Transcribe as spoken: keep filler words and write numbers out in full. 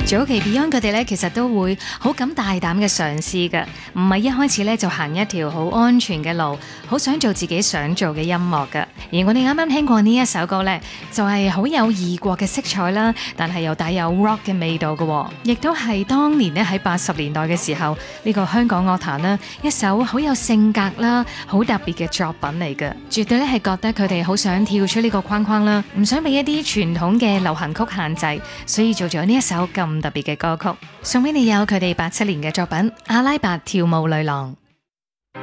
早期 Beyond 佢哋咧，其實都會好敢大膽嘅嘗試嘅，唔係一開始咧就行一條好安全嘅路，好想做自己想做嘅音樂嘅。而我哋啱啱聽過呢一首歌咧，就係好有異國嘅色彩啦，但係又帶有 rock 嘅味道嘅，亦都係當年咧喺八十年代嘅時候，呢個香港樂壇啦一首好有性格啦、好特別嘅作品嚟嘅，絕對咧係覺得佢哋好想跳出呢個框框啦，唔想俾一啲傳統嘅流行曲限制，所以做咗呢一首咁特別嘅歌曲，送俾你有佢哋八七年嘅作品《阿拉伯跳舞女郎》。